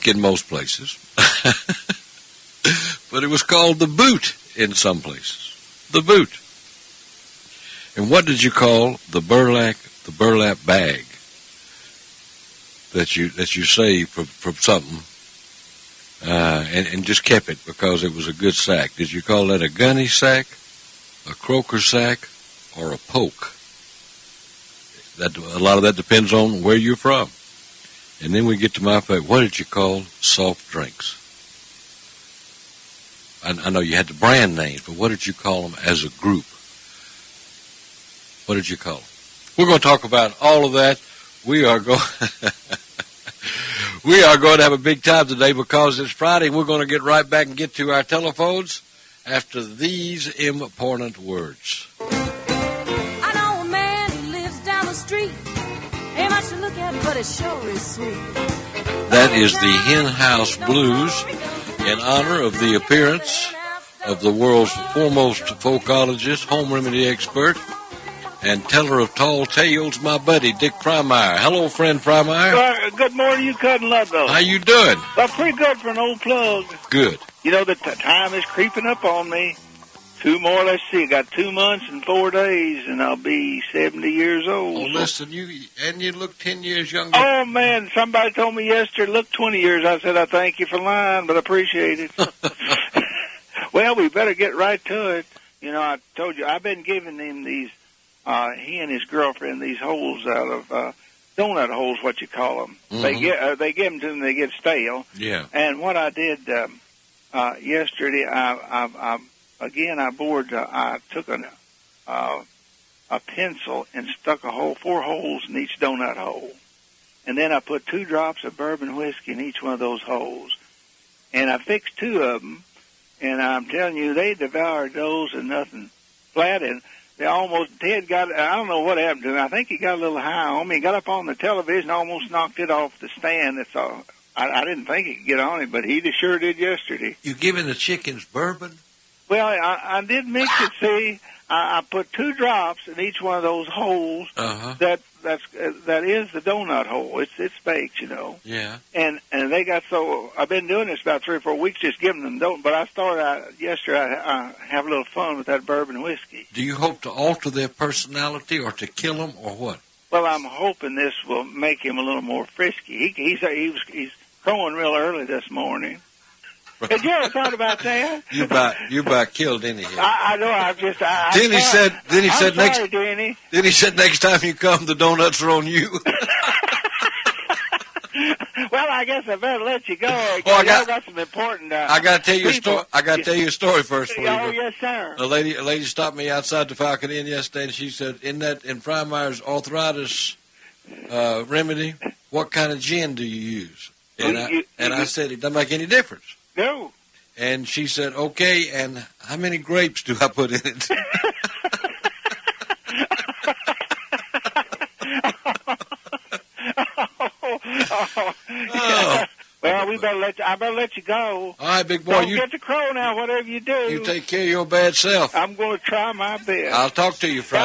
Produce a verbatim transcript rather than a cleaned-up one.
sack in most places, but it was called the boot in some places. The boot. And what did you call the burlap the burlap bag that you that you saved from, from something uh, and, and just kept it because it was a good sack? Did you call that a gunny sack, a croaker sack, or a poke? That a lot of that depends on where you're from. And then we get to my favorite. What did you call soft drinks? I, I know you had the brand names, but what did you call them as a group? What did you call them? We're going to talk about all of that. We are going we are going to have a big time today because it's Friday. We're going to get right back and get to our telephones after these important words. I know a man who lives down the street. Ain't much to look at, but it sure is sweet. That is the Hen House Blues in honor of the appearance of the world's foremost folkologist, home remedy expert, and teller of tall tales, my buddy, Dick Frymire. Hello, friend Frymire. Uh, good morning, you Cud and Ludlow. How you doing? Well, pretty good for an old plug. Good. You know, the t- time is creeping up on me. Two more, let's see, I got two months and four days, and I'll be seventy years old. Oh, listen, you and you look ten years younger. Oh, man, somebody told me yesterday, look, twenty years. I said, I thank you for lying, but I appreciate it. Well, we better get right to it. You know, I told you, I've been giving him these, uh, he and his girlfriend, these holes out of, uh, donut holes, what you call them. Mm-hmm. They get, uh, they give them to them, they get stale. Yeah. And what I did, um, uh, yesterday, I, I, I, again, I bored, uh, I took an, uh, a pencil and stuck a hole, four holes in each donut hole. And then I put two drops of bourbon whiskey in each one of those holes. And I fixed two of them. And I'm telling you, they devoured those and nothing flat. And they almost, Ted got, I don't know what happened to him. I think he got a little high on me. He got up on the television, almost knocked it off the stand. That's all. I, I didn't think he could get on it, but he sure did yesterday. You giving the chickens bourbon? Well, I, I did mix it, see. I, I put two drops in each one of those holes. Uh-huh. That that's uh, that is the donut hole. It's it's baked, you know. Yeah. And and they got so I've been doing this about three or four weeks, just giving them don't. But I started out yesterday. I, I have a little fun with that bourbon whiskey. Do you hope to alter their personality or to kill them or what? Well, I'm hoping this will make him a little more frisky. He he's he was he's crowing real early this morning. Had you ever thought about that? You about you about killed Denny here. I, I know. I've just. I, Then he said. Then he I'm said sorry, next. Denny. Then he said next time you come, the donuts are on you. Well, I guess I better let you go. Oh, I got, got some important. Uh, I got to tell you a people. story. I got to tell you a story first. Oh, before you go. yes, sir. A lady, a lady stopped me outside the Falcon Inn yesterday, and she said, "In that, in Frymire's arthritis uh, remedy, what kind of gin do you use?" And Well, I you- and you- I said, "It doesn't make any difference." No. And she said, "Okay, and how many grapes do I put in it?" Oh. Well, we better let you, I better let you go. All right, big boy, Don't you get the crow now, whatever you do. you take care of your bad self. I'm going to try my best. I'll talk to you Friday.